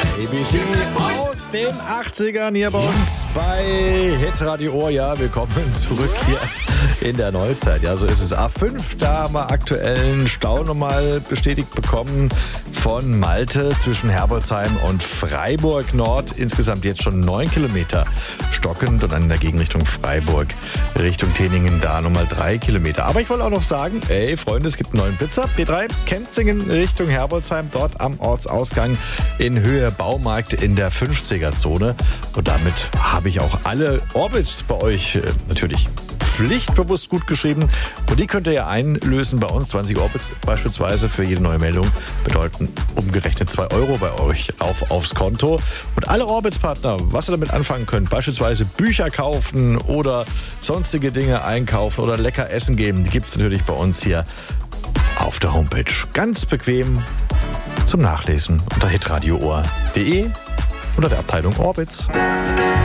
ABC aus den 80ern hier bei uns bei Hitradio Ohr. Ja, willkommen zurück hier in der Neuzeit. Ja, so ist es. A5, da haben wir aktuellen Stau nochmal bestätigt bekommen von Malte zwischen Herbolzheim und Freiburg Nord. Insgesamt jetzt schon 9 Kilometer stockend und dann in der Gegenrichtung Freiburg Richtung Teningen da nochmal 3 Kilometer. Aber ich wollte auch noch sagen, ey Freunde, es gibt einen neuen Blitzer. B3 Kenzingen Richtung Herbolzheim, dort am Ortsausgang in Höhe Baumarkt in der 50er-Zone. Und damit habe ich auch alle Orbits bei euch natürlich pflichtbewusst gut geschrieben. Und die könnt ihr ja einlösen bei uns. 20 Orbits beispielsweise für jede neue Meldung bedeuten umgerechnet 2 Euro bei euch aufs Konto. Und alle Orbits-Partner, was ihr damit anfangen könnt, beispielsweise Bücher kaufen oder sonstige Dinge einkaufen oder lecker essen geben, die gibt es natürlich bei uns hier auf der Homepage. Ganz bequem zum Nachlesen unter hitradioohr.de unter der Abteilung Orbits.